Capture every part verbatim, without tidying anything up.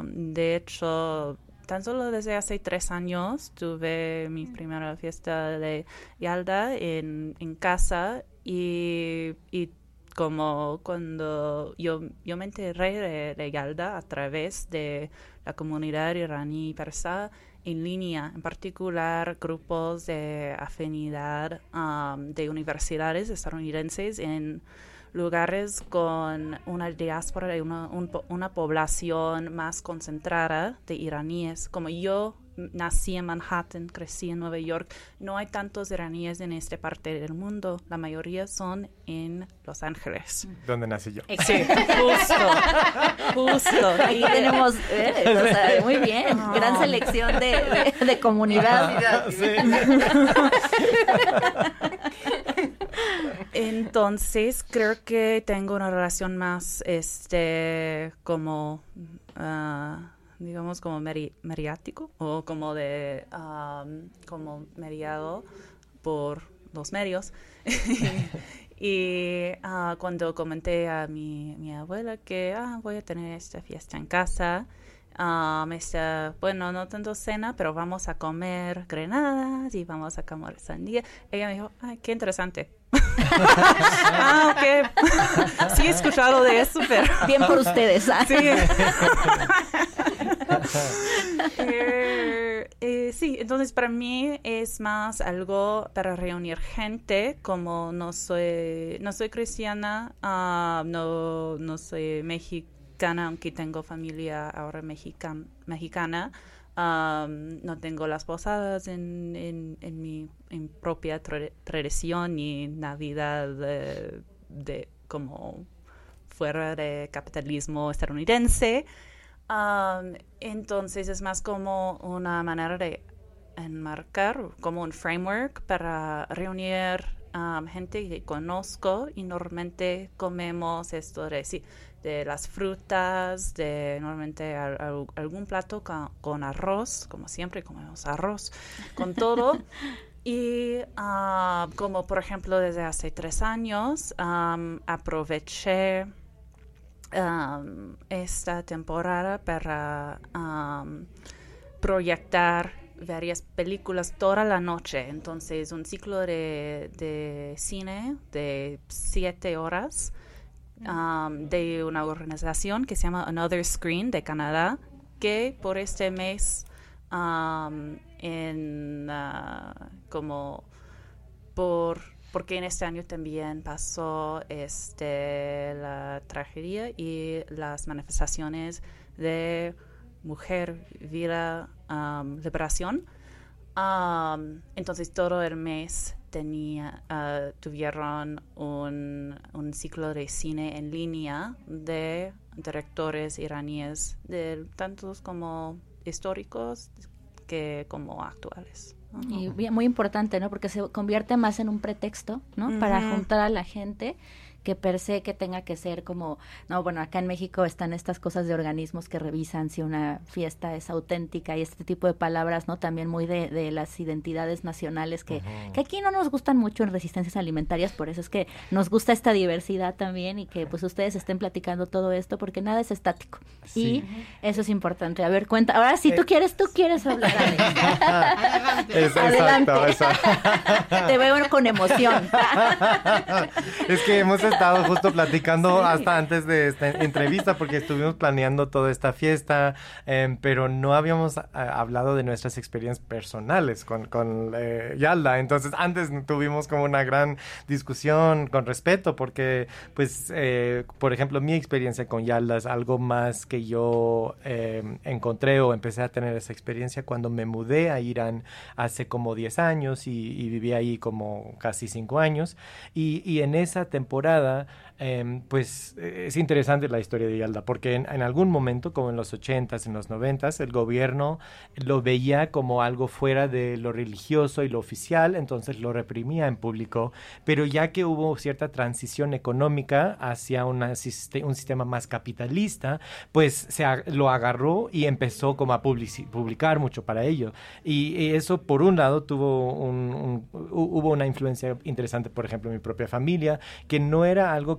Um, de hecho, tan solo desde hace tres años tuve mi primera fiesta de Yalda en, en casa y, y como cuando yo, yo me enteré de, de Yalda a través de la comunidad iraní persa en línea, en particular grupos de afinidad um, de universidades estadounidenses en lugares con una diáspora y una, un, una población más concentrada de iraníes. Como yo nací en Manhattan, crecí en Nueva York, no hay tantos iraníes en esta parte del mundo. La mayoría son en Los Ángeles. ¿Dónde nací yo? Sí, justo, justo. Ahí tenemos, eh, o sea, muy bien, oh. gran selección de, de, de comunidad. Sí. Entonces, creo que tengo una relación más, este, como, uh, digamos, como meri- mediático o como de, um, como mediado por los medios. Y uh, cuando comenté a mi, mi abuela que ah, voy a tener esta fiesta en casa, uh, me decía, bueno, no tanto cena, pero vamos a comer granadas y vamos a comer sandía. Ella me dijo, ay, qué interesante. Ah, ok. Sí, he escuchado de eso, pero... Bien por ustedes. ¿Ah? Sí. eh, eh, sí, entonces para mí es más algo para reunir gente, como no soy, no soy cristiana, uh, no, no soy mexicana, aunque tengo familia ahora mexican, mexicana. Um, no tengo las posadas en, en, en mi en propia tra- tradición ni Navidad de, de como fuera de capitalismo estadounidense. Um, entonces es más como una manera de enmarcar, como un framework para reunir um, gente que conozco y normalmente comemos esto de sí. de las frutas, de normalmente al, al, algún plato con, con arroz, como siempre comemos arroz, con todo. Y uh, como por ejemplo desde hace tres años um, aproveché um, esta temporada para um, proyectar varias películas toda la noche. Entonces un ciclo de, de cine de siete horas. Um, de una organización que se llama Another Screen de Canadá, que por este mes um, en uh, como por porque en este año también pasó este la tragedia y las manifestaciones de Mujer, Vida, um, Liberación. Um, entonces todo el mes tenía, uh, tuvieron un, un ciclo de cine en línea de directores iraníes, de tantos como históricos que como actuales. Y bien, muy importante, ¿no? Porque se convierte más en un pretexto, ¿no? Uh-huh. Para juntar a la gente, que per se que tenga que ser como, no, bueno, acá en México están estas cosas de organismos que revisan si una fiesta es auténtica y este tipo de palabras, ¿no? También muy de, de las identidades nacionales que, uh-huh. que aquí no nos gustan mucho en Resistencias Alimentarias, por eso es que nos gusta esta diversidad también y que pues ustedes estén platicando todo esto porque nada es estático. Sí. Y uh-huh. eso es importante. A ver, cuenta. Ahora si tú eh. quieres, tú quieres hablar, Alex. Es, Adelante. Exacto, te veo con emoción. Es que hemos estado justo platicando sí. hasta antes de esta entrevista porque estuvimos planeando toda esta fiesta, eh, pero no habíamos eh, hablado de nuestras experiencias personales con, con eh, Yalda. Entonces antes tuvimos como una gran discusión con respeto porque, pues, eh, por ejemplo, mi experiencia con Yalda es algo más que yo eh, encontré o empecé a tener esa experiencia cuando me mudé a Irán hace como diez años y, y viví ahí como casi cinco años y, y en esa temporada Eh, pues eh, es interesante la historia de Yalda porque en, en algún momento, como en los ochentas, en los noventas, el gobierno lo veía como algo fuera de lo religioso y lo oficial, entonces lo reprimía en público, pero ya que hubo cierta transición económica hacia una, un sistema más capitalista, pues se a, lo agarró y empezó como a publici- publicar mucho para ello, y, y eso por un lado tuvo un, un, hubo una influencia interesante, por ejemplo, en mi propia familia, que no era algo que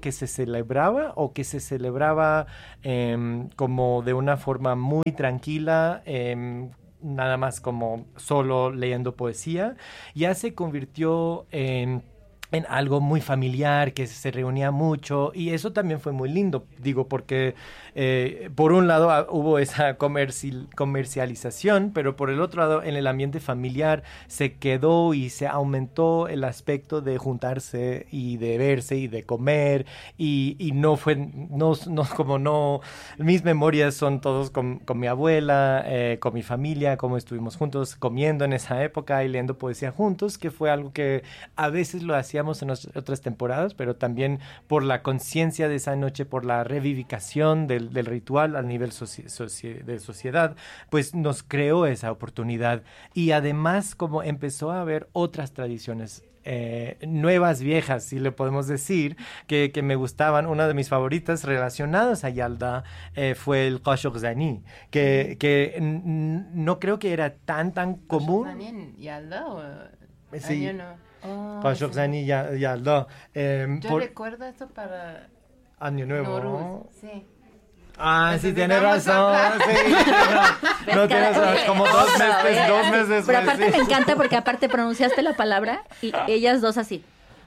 que se celebraba o que se celebraba eh, como de una forma muy tranquila, eh, nada más como solo leyendo poesía, ya se convirtió en... en algo muy familiar, que se reunía mucho, y eso también fue muy lindo, digo, porque eh, por un lado ah, hubo esa comerci- comercialización, pero por el otro lado, en el ambiente familiar se quedó y se aumentó el aspecto de juntarse y de verse y de comer, y, y no fue, no, no, como no, mis memorias son todos con, con mi abuela, eh, con mi familia, como estuvimos juntos comiendo en esa época y leyendo poesía juntos, que fue algo que a veces lo hacía en otras temporadas, pero también por la conciencia de esa noche, por la revivificación del, del ritual a nivel soci- soci- de sociedad, pues nos creó esa oportunidad. Y además, como empezó a haber otras tradiciones Eh, nuevas, viejas, si le podemos decir, que, que me gustaban. Una de mis favoritas relacionadas a Yalda eh, fue el Qashq Zani, que, que n- no creo que era tan, tan común. ¿Qashq Zani en Yalda o Sí. año no? Oh, Qashq sí. Zani ya, Yalda. Eh, Yo por recuerdo esto para Año Nuevo. Nowruz, sí. Ah, sí, tiene Necesitamos razón. hablar. Sí, no, no tienes razón. Como dos meses, dos meses Pero después, aparte sí. me encanta porque aparte pronunciaste la palabra y ellas dos así.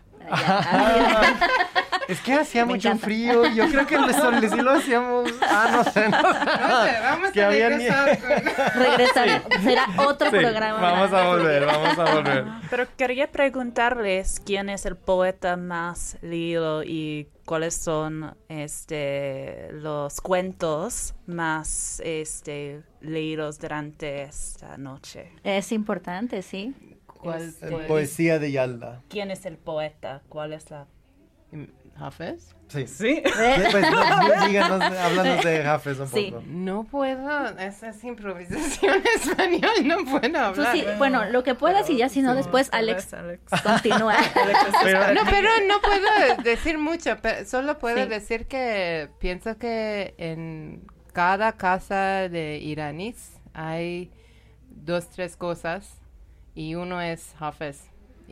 Ah, es que hacía Me mucho encanta. frío. Yo creo que el sol sí lo hacíamos. Ah, no sé. No sé. Vamos Que a había regresar con... Regresar, será otro Sí, programa. vamos a volver, vamos a volver. Pero quería preguntarles quién es el poeta más leído y cuáles son este los cuentos más este leídos durante esta noche. Es importante, sí. ¿Cuál Este, fue? Poesía de Yalda. ¿Quién es el poeta? ¿Cuál es la...? ¿Hafez? Sí. Sí. Pues, no, díganos, háblanos de Hafez un Sí. poco. No puedo, esa es improvisación español, no puedo Tú hablar. sí, bueno, lo que puedas y ya si no después Alex continúa. Pero, No, pero no puedo decir mucho, pero solo puedo Sí. decir que pienso que en cada casa de iraníes hay dos, tres cosas y uno es Hafez.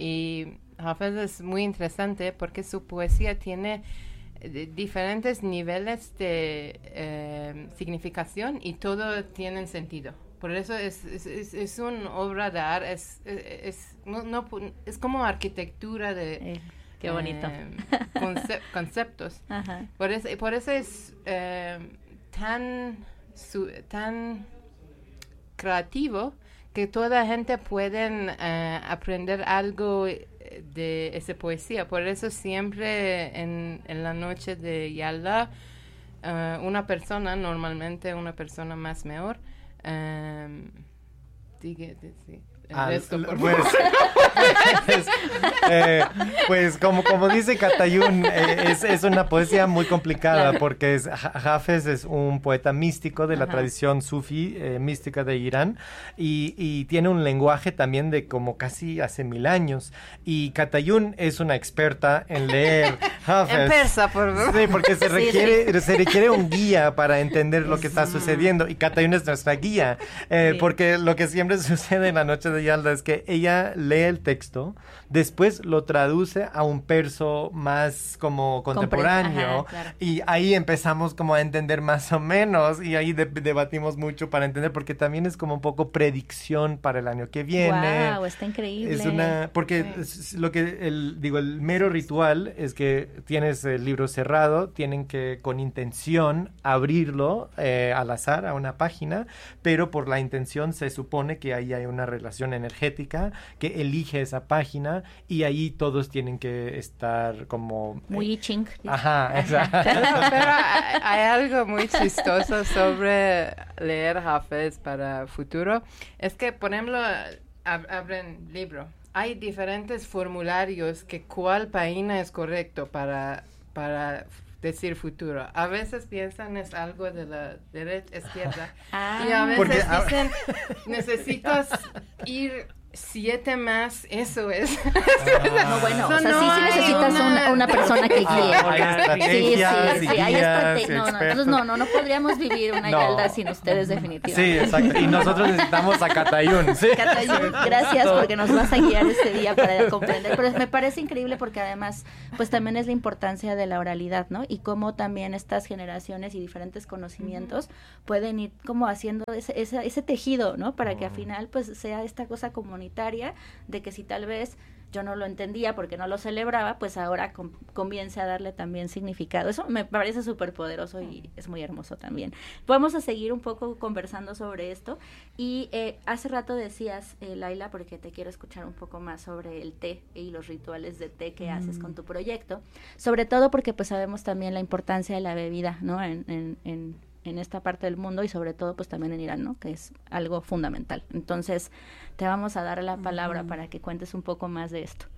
Y Hafez es muy interesante porque su poesía tiene eh, diferentes niveles de eh, significación y todo tiene sentido. Por eso es, es, es, es una obra de arte, es, es, es, no, no, es como arquitectura de... Eh, qué bonito. eh, concep- conceptos. Ajá. Por eso, por eso es eh, tan, su- tan creativo que toda gente puede eh, aprender algo de esa poesía. Por eso siempre en, en la noche de Yalda, eh, una persona, normalmente una persona más mejor, eh, diga, di- sí, el Ah, resto, por pues, favor. pues, eh, pues como, como dice Katayun, eh, es, es una poesía muy complicada Claro. porque es, Ha- Hafez es un poeta místico de la Ajá. tradición sufí eh, mística de Irán y, y tiene un lenguaje también de como casi hace mil años y Katayun es una experta en leer Hafez. En persa, por favor. Sí, porque se Sí, requiere, se requiere un guía para entender lo que está sucediendo y Katayun es nuestra guía, eh, Sí. porque lo que siempre sucede en la noche de Yalda es que ella lee el texto, después lo traduce a un perso más como contemporáneo Ajá, claro. y ahí empezamos como a entender más o menos y ahí de- debatimos mucho para entender porque también es como un poco predicción para el año que viene. Wow, está increíble. Es una, porque Sí. es- lo que el, digo, el mero ritual es que tienes el libro cerrado, tienen que con intención abrirlo eh, al azar a una página, pero por la intención se supone que ahí hay una relación energética que elige esa página y ahí todos tienen que estar como... Muy eh, I Ching. ajá, exacto. Pero, pero hay, hay algo muy chistoso sobre leer Hafez para futuro. Es que, por ejemplo, ab- abren libro. Hay diferentes formularios que cuál página es correcto para, para decir futuro. A veces piensan es algo de la derecha, izquierda. Ah. Y a veces Porque, ah, dicen, necesitas ir siete más, eso es. Ah. No, bueno, o So, sea, no sí, sí hay necesitas una- una, una persona que guíe. Ah, hay estrategias sí, sí, y sí, hay guías estrate- y no, no, expertos. entonces no, no, no podríamos vivir una No. Yalda sin ustedes definitivamente. Sí, exacto. Y nosotros necesitamos a Catayún, ¿sí? Catayún, gracias porque nos vas a guiar este día para comprender. Pero me parece increíble porque además, pues también es la importancia de la oralidad, ¿no? Y cómo también estas generaciones y diferentes conocimientos uh-huh. pueden ir como haciendo ese, ese, ese tejido, ¿no? Para que al final, pues, sea esta cosa comunitaria de que si tal vez yo no lo entendía porque no lo celebraba, pues ahora com- comience a darle también significado. Eso me parece súper poderoso y es muy hermoso también. Vamos a seguir un poco conversando sobre esto. Y eh, hace rato decías, eh, Laila, porque te quiero escuchar un poco más sobre el té y los rituales de té que mm. haces con tu proyecto. Sobre todo porque pues sabemos también la importancia de la bebida, ¿no? En, en, en en esta parte del mundo y sobre todo pues también en Irán, ¿no? Que es algo fundamental. Entonces, te vamos a dar la palabra mm. para que cuentes un poco más de esto.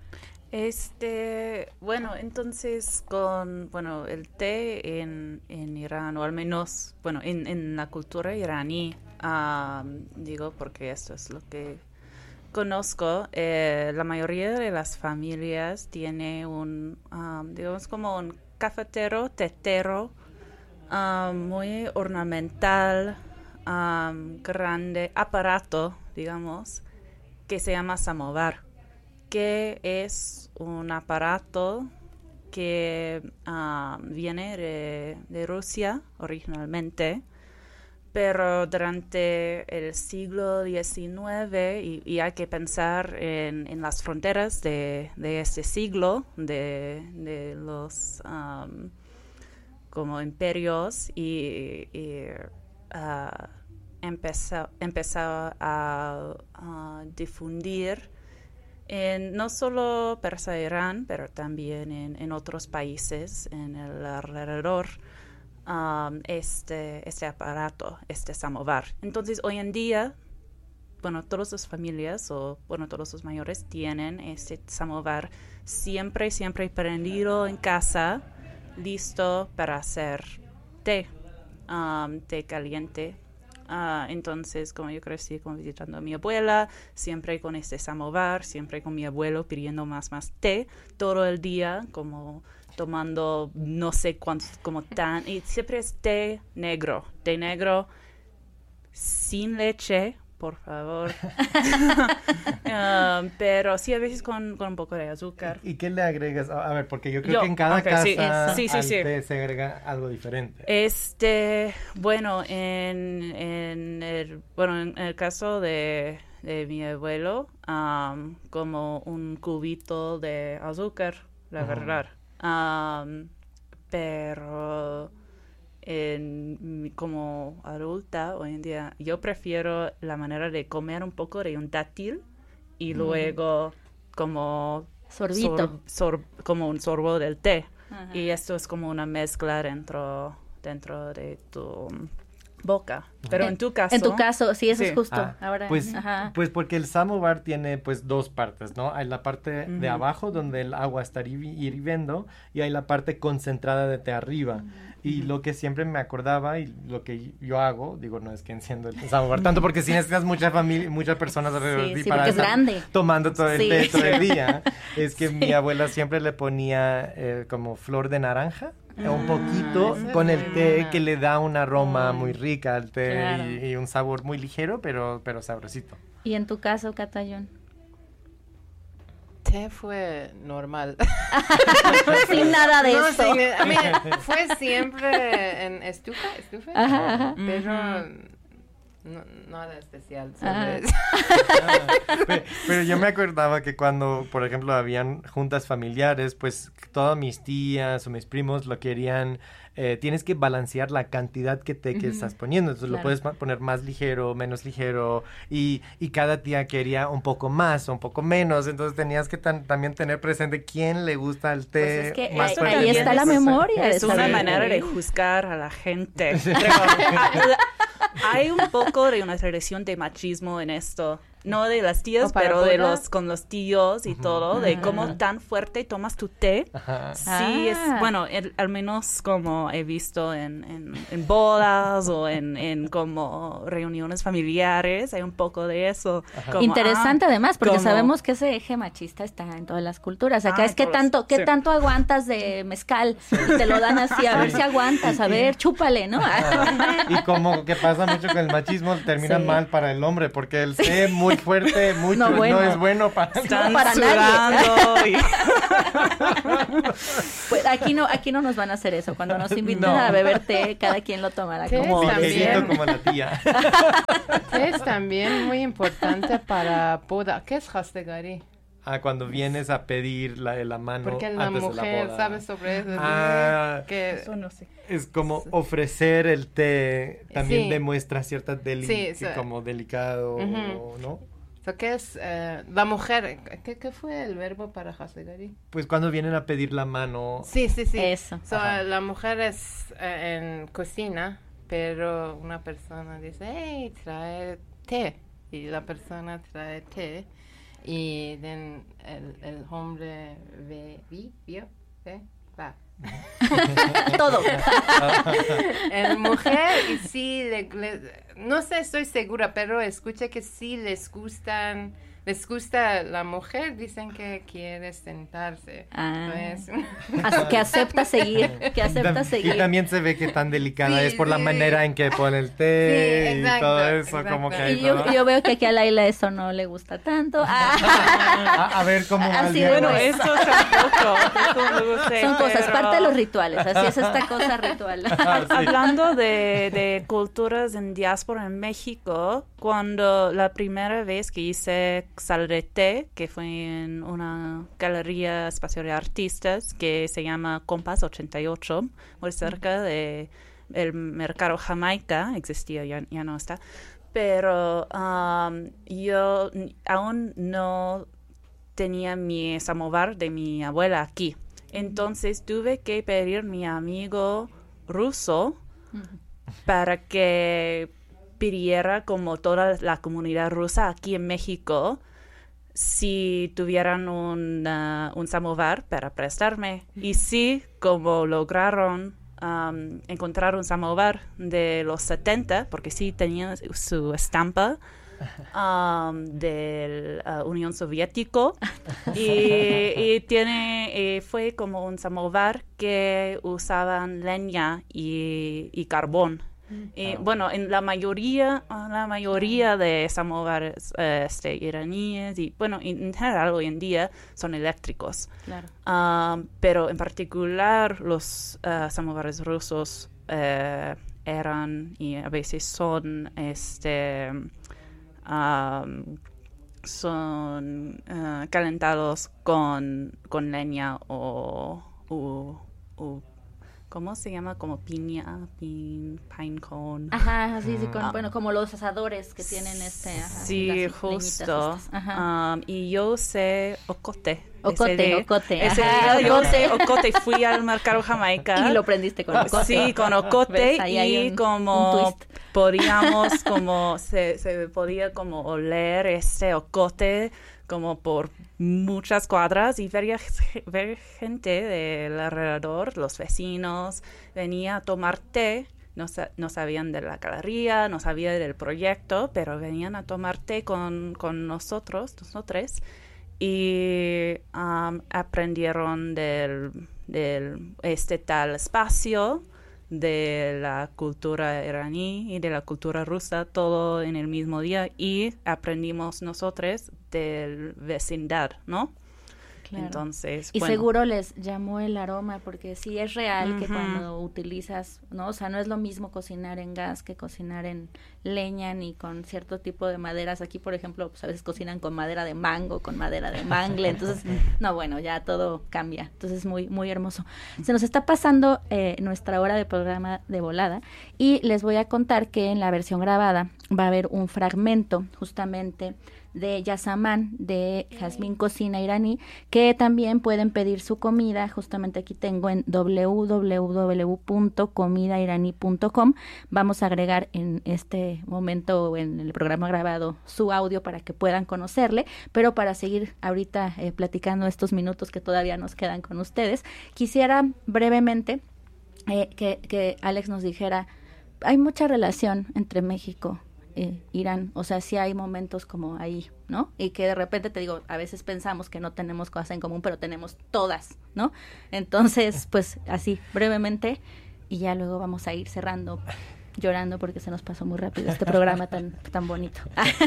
Este, bueno, entonces con, bueno, el té en, en Irán, o al menos, bueno, en, en la cultura iraní, um, digo porque esto es lo que conozco, eh, la mayoría de las familias tiene un, um, digamos como un cafetero, tetero, Um, muy ornamental, um, grande, aparato, digamos, que se llama samovar, que es un aparato que um, viene de, de Rusia originalmente, pero durante el siglo diecinueve, y, y hay que pensar en, en las fronteras de, de este siglo, de, de los... Um, como imperios y, y uh, empezó, empezó a, a difundir en, no solo Persia e Irán, pero también en, en otros países en el alrededor, um, este, este aparato, este samovar. Entonces, hoy en día, bueno, todas las familias, o bueno, todos los mayores tienen este samovar siempre, siempre prendido en casa, listo para hacer té, um, té caliente. Uh, entonces, como yo crecí como visitando a mi abuela, siempre con este samovar, siempre con mi abuelo pidiendo más, más té, todo el día, como tomando no sé cuánto, como tan, y siempre es té negro, té negro sin leche, por favor. um, pero sí, a veces con, con un poco de azúcar. ¿Y qué le agregas? A ver, porque yo creo yo, que en cada okay, casa sí, sí, sí, al sí. té se agrega algo diferente. Este, bueno, en, en, el, bueno, en el caso de, de mi abuelo, um, como un cubito de azúcar, la uh-huh. verdad. Um, pero... En, como adulta hoy en día yo prefiero la manera de comer un poco de un dátil y mm. luego como sorbito sor, sor, como un sorbo del té. Ajá. Y esto es como una mezcla dentro dentro de tu boca, pero en, en tu caso en tu caso sí, eso sí. es justo ah, ahora pues ajá. pues porque el samovar tiene pues dos partes, ¿no? Hay la parte uh-huh. de abajo donde el agua está hirviendo y hay la parte concentrada de arriba uh-huh. y uh-huh. lo que siempre me acordaba y lo que yo hago, digo, no es que enciendo el samovar tanto porque si necesitas mucha familia, muchas personas alrededor sí, de ti sí, para estar grande. tomando todo el sí. té todo el día, es que sí. mi abuela siempre le ponía eh, como flor de naranja ah, un poquito con el té que le da un aroma mm. muy rica al té claro. y, y un sabor muy ligero pero pero sabrosito. ¿Y en tu caso, Catayún? Té fue normal. Sin nada de no, eso. Sin, I mean, fue siempre en estufa, estufa ajá, ajá. pero no, nada especial sobre eso. Ah, pero, pero yo me acordaba que cuando, por ejemplo, habían juntas familiares, pues todas mis tías o mis primos lo querían, eh, tienes que balancear la cantidad que té que uh-huh. estás poniendo, entonces claro. lo puedes poner más ligero, menos ligero, y, y cada tía quería un poco más o un poco menos, entonces tenías que tan, también tener presente quién le gusta el té. Pues es que más ahí, ahí está la memoria. Es una saber. manera de juzgar a la gente. Hay un poco de una tradición de machismo en esto. no de las tías, ¿O para pero de boda? los con los tíos y todo, de cómo Ajá. tan fuerte tomas tu té. Ajá. Sí, Ah. es, bueno, el- al menos como he visto en, en, en bodas o en, en como reuniones familiares, hay un poco de eso. Como, Interesante ah, además, porque como- sabemos que ese eje machista está en todas las culturas. Acá Ah, es que todas, tanto, qué sí. tanto aguantas de mezcal y te lo dan así, a ver si aguantas, a ver, chúpale, ¿no? Y como que pasa mucho con el machismo, termina Sí. mal para el hombre, porque el té muy fuerte, mucho, No, no, bueno. es bueno para el Están para nadie. sudando y- Pues aquí no, aquí no nos van a hacer eso. Cuando nos inviten No. a beber té, cada quien lo tomará ¿Qué como es ligerito también? como la tía. Es también muy importante para boda. ¿Qué es hastegari? Ah, cuando vienes a pedir la, la mano Porque la antes de la mujer boda. sabe sobre eso. Ah, que Eso no sé. es como ofrecer el té, también Sí. demuestra cierta deli Sí, sí. como delicado, Ujú. ¿no? so, ¿qué es eh, la mujer? ¿Qué, ¿Qué fue el verbo para hastegari? Pues cuando vienen a pedir la mano, Sí, sí, sí. Eso. So, Ajá. la mujer es eh, en cocina, pero una persona dice, hey, trae té. Y la persona trae té. Y then el, el hombre ve, vi, vio, ve, va. todo. El mujer, y sí, le, le- no sé, estoy segura, pero escuché que sí les gustan, les gusta la mujer, dicen que quiere sentarse. Ah. Pues, As- que acepta seguir, que acepta Tam- seguir. y también se ve que tan delicada Sí, es por la sí. manera en que pone el té Sí, y exacto, todo eso, exacto. como que hay Y yo, todo. yo veo que aquí a Laila eso no le gusta tanto. Ah, a, a ver cómo va el Así, día bueno, de hoy. Eso tampoco. Eso me gusta, son cosas, pero- parte de los rituales. Así es esta cosa ritual. Ah, sí. Hablando de, de culturas en diáspora en México, cuando la primera vez que hice Salrete, que fue en una galería espacial de artistas que se llama Compas ochenta y ocho, muy cerca de el mercado Jamaica, existía, ya, ya no está, pero um, yo n- aún no tenía mi samovar de mi abuela aquí. Entonces tuve que pedir a mi amigo ruso para que pidiera como toda la comunidad rusa aquí en México si tuvieran un, uh, un samovar para prestarme. Y sí, como lograron um, encontrar un samovar de los setenta, porque sí tenía su estampa, um, del uh, Unión Soviético y, y tiene y fue como un samovar que usaban leña y, y carbón. Y bueno, en la mayoría, la mayoría de samovares eh, este, iraníes y bueno, en general hoy en día son eléctricos. Claro. Um, pero en particular los uh, samovares rusos eh, eran y a veces son este um, son uh, calentados con, con leña o, o, o ¿cómo se llama? Como piña, pin, pine cone. Ajá, así, sí, con, Ah. bueno, como los asadores que tienen este. Ajá, Sí, las leñitas justo. estas. Ajá. Um, y yo usé ocote. Ocote, Ese de- ocote, Ese ajá, día yo ocote. usé ocote. Fui al mercado Jamaica. Y lo prendiste con ocote. Sí, con ocote. ¿Ves? Ahí hay Y un- como un twist. podíamos, como se, se podía como oler ese ocote como por muchas cuadras y ver, ver gente del alrededor, los vecinos, venía a tomar té. No, sa- no sabían de la galería, no sabían del proyecto, pero venían a tomar té con, con nosotros, nosotros, y um, aprendieron del, del este tal espacio, de la cultura iraní y de la cultura rusa, todo en el mismo día, y aprendimos nosotros del vecindad, ¿no? Claro. Entonces, Y bueno. seguro les llamó el aroma, porque sí es real que Ujú. cuando utilizas, ¿no? O sea, no es lo mismo cocinar en gas que cocinar en leña ni con cierto tipo de maderas. Aquí, por ejemplo, pues a veces cocinan con madera de mango, con madera de mangle, entonces, no, bueno, ya todo cambia. Entonces, muy, muy hermoso. Se nos está pasando eh, nuestra hora de programa de volada y les voy a contar que en la versión grabada va a haber un fragmento justamente de Yasaman, de Jazmín Cocina Iraní, que también pueden pedir su comida, justamente aquí tengo en doble u doble u doble u punto comida iraní punto com. Vamos a agregar en este momento, en el programa grabado, su audio para que puedan conocerle, pero para seguir ahorita eh, platicando estos minutos que todavía nos quedan con ustedes, quisiera brevemente eh, que, que Alex nos dijera, hay mucha relación entre México Eh, Irán, o sea, sí hay momentos como ahí, ¿no? Y que de repente, te digo, a veces pensamos que no tenemos cosas en común, pero tenemos todas, ¿no? Entonces, pues así, brevemente, y ya luego vamos a ir cerrando, llorando porque se nos pasó muy rápido este programa tan, tan bonito.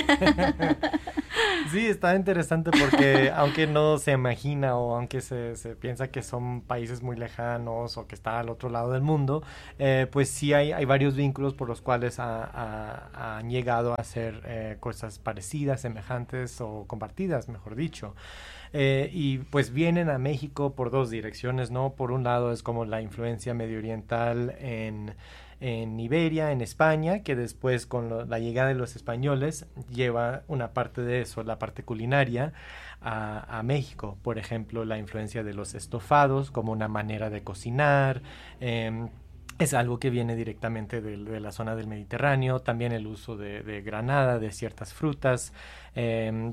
Sí, está interesante porque aunque no se imagina o aunque se, se piensa que son países muy lejanos o que está al otro lado del mundo, eh, pues sí hay, hay varios vínculos por los cuales ha, ha, han llegado a hacer eh, cosas parecidas, semejantes o compartidas, mejor dicho. Eh, y pues vienen a México por dos direcciones, ¿no? Por un lado es como la influencia medio oriental en... en Iberia, en España, que después con lo, la llegada de los españoles lleva una parte de eso, la parte culinaria, a, a México. Por ejemplo, la influencia de los estofados como una manera de cocinar, eh, es algo que viene directamente de, de la zona del Mediterráneo, también el uso de, de granada, de ciertas frutas, eh,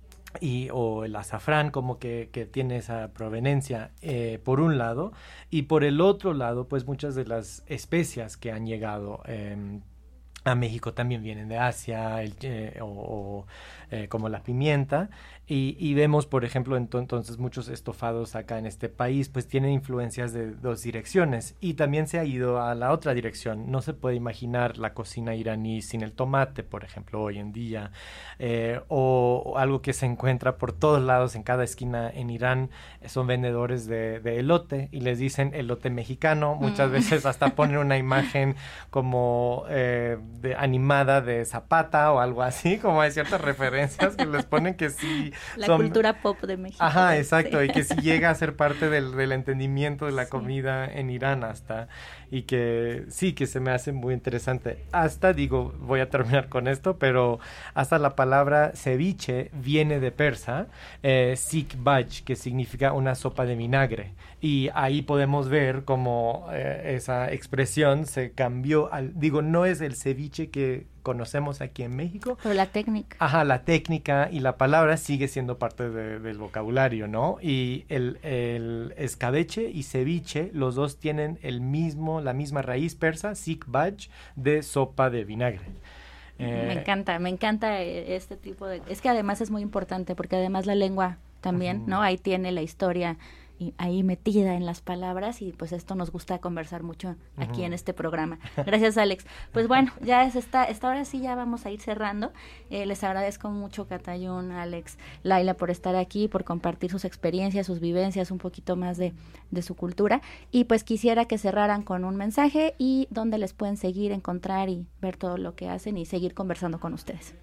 y o el azafrán como que, que tiene esa proveniencia eh, por un lado, y por el otro lado pues muchas de las especias que han llegado eh, a México también vienen de Asia, el, eh, o, o eh, como la pimienta, y, y vemos por ejemplo ento, entonces muchos estofados acá en este país pues tienen influencias de dos direcciones, y también se ha ido a la otra dirección. No se puede imaginar la cocina iraní sin el tomate, por ejemplo, hoy en día, eh, o, o algo que se encuentra por todos lados, en cada esquina en Irán, son vendedores de, de elote, y les dicen elote mexicano, muchas mm. veces hasta ponen una imagen como eh, de, animada de Zapata o algo así, como hay ciertas referencias que les ponen que sí la son... cultura pop de México. Ajá, exacto, sí. Y que sí llega a ser parte del, del entendimiento de la sí. comida en Irán hasta, y que sí, que se me hace muy interesante. Hasta, digo, voy a terminar con esto, pero hasta la palabra ceviche viene de persa, eh, sikbaj, que significa una sopa de vinagre, y ahí podemos ver cómo eh, esa expresión se cambió, al, digo, no es el ceviche que conocemos aquí en México. Pero la técnica. Ajá, la técnica y la palabra sigue siendo parte de, del vocabulario, ¿no? Y el, el escabeche y ceviche, los dos tienen el mismo, la misma raíz persa, sikbaj, de sopa de vinagre. Eh, me encanta, me encanta este tipo de... Es que además es muy importante, porque además la lengua también, uh-huh. ¿no? Ahí tiene la historia y ahí metida en las palabras, y pues esto nos gusta conversar mucho aquí uh-huh. en este programa. Gracias, Alex. Pues bueno, ya es esta, esta hora sí ya vamos a ir cerrando. Eh, les agradezco mucho, Katayun, Alex, Laila, por estar aquí, por compartir sus experiencias, sus vivencias, un poquito más de, de su cultura, y pues quisiera que cerraran con un mensaje y dónde les pueden seguir, encontrar y ver todo lo que hacen y seguir conversando con ustedes.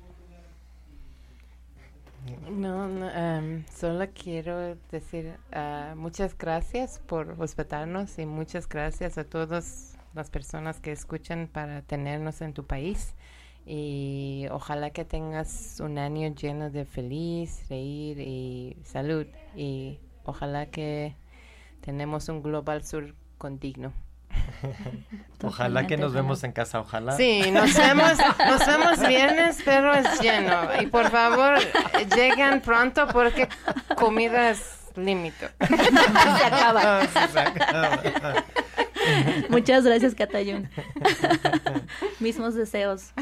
No, no um, solo quiero decir uh, muchas gracias por hospedarnos, y muchas gracias a todas las personas que escuchan para tenernos en tu país, y ojalá que tengas un año lleno de feliz, reír y salud, y ojalá que tenemos un Global Sur condigno. Ojalá que nos vemos en casa, ojalá. Sí, nos vemos, nos vemos viernes, pero es lleno. Y por favor, lleguen pronto porque comida es límite. Se acaba. Sí, se acaba. Muchas gracias, Katayun. Mismos deseos.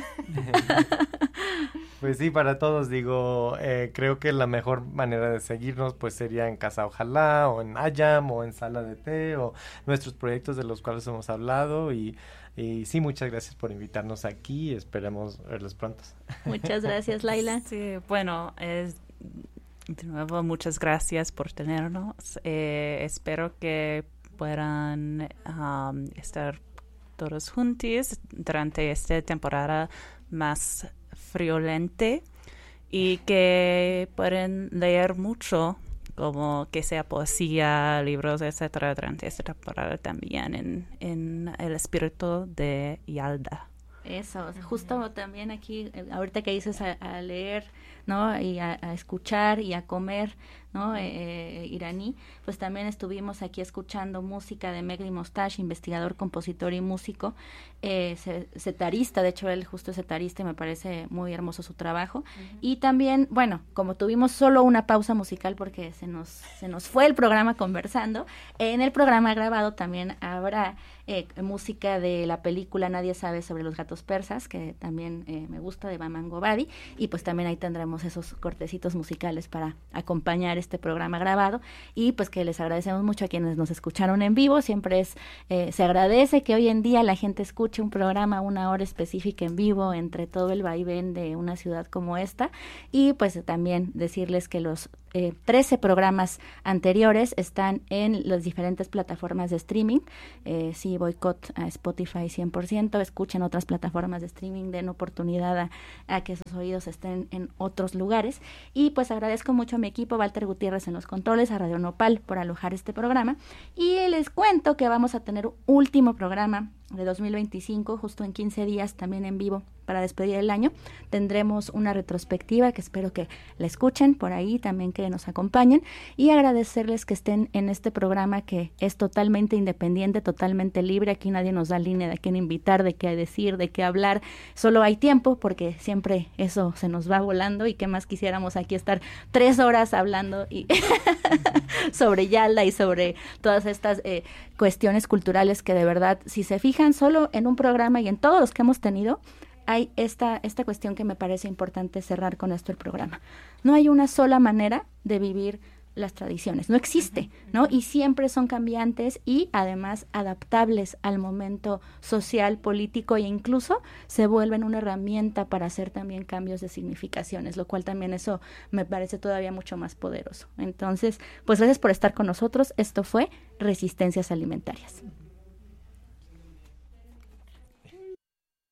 Pues sí, para todos, digo, eh, creo que la mejor manera de seguirnos pues sería en Casa Ojalá, o en Ayam, o en Sala de Té, o nuestros proyectos de los cuales hemos hablado, y, y sí, muchas gracias por invitarnos aquí, esperemos verlos pronto. Muchas gracias, Laila. Sí, bueno, es, de nuevo, muchas gracias por tenernos, eh, espero que puedan um, estar todos juntos durante esta temporada más friolente, y que pueden leer mucho, como que sea poesía, libros, etcétera, durante esta temporada también, en, en el espíritu de Yalda. Eso, justo también aquí, ahorita que dices a, a leer, ¿no? Y a, a escuchar y a comer, ¿no? Eh, eh, iraní, pues también estuvimos aquí escuchando música de Megri Mostash, investigador, compositor y músico, eh, setarista, de hecho él justo es setarista y me parece muy hermoso su trabajo. Uh-huh. Y también, bueno, como tuvimos solo una pausa musical porque se nos, se nos fue el programa conversando, en el programa grabado también habrá eh, música de la película Nadie sabe sobre los gatos persas, que también eh, me gusta, de Baman Gobadi, y pues también ahí tendremos esos cortecitos musicales para acompañar este programa grabado, y pues que les agradecemos mucho a quienes nos escucharon en vivo. Siempre es, eh, se agradece que hoy en día la gente escuche un programa una hora específica en vivo entre todo el vaivén de una ciudad como esta, y pues también decirles que los eh, trece programas anteriores están en las diferentes plataformas de streaming. Eh, sí, boicot a Spotify cien por ciento, escuchen otras plataformas de streaming, den oportunidad a, a que sus oídos estén en otros lugares, y pues agradezco mucho a mi equipo, Walter Gutiérrez en los controles, a Radio Nopal por alojar este programa, y les cuento que vamos a tener un último programa de dos mil veinticinco, justo en quince días, también en vivo, para despedir el año. Tendremos una retrospectiva que espero que la escuchen por ahí, también que nos acompañen, y agradecerles que estén en este programa que es totalmente independiente, totalmente libre. Aquí nadie nos da línea de quién invitar, de qué decir, de qué hablar. Solo hay tiempo, porque siempre eso se nos va volando, y qué más quisiéramos aquí estar tres horas hablando y sobre Yalda y sobre todas estas eh, cuestiones culturales que de verdad, si se fijan solo en un programa y en todos los que hemos tenido, hay esta, esta cuestión que me parece importante cerrar con esto el programa. No hay una sola manera de vivir las tradiciones, no existe, ¿no? Y siempre son cambiantes y además adaptables al momento social, político, e incluso se vuelven una herramienta para hacer también cambios de significaciones, lo cual también eso me parece todavía mucho más poderoso. Entonces, pues gracias por estar con nosotros. Esto fue Resistencias Alimentarias.